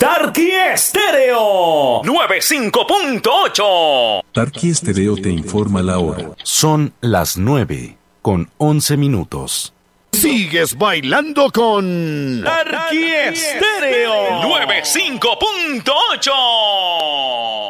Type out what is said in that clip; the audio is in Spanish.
Tarqui Estéreo 95.8. Tarqui Estéreo te informa la hora. Son las 9:11. Sigues bailando con Tarqui Estéreo 95.8.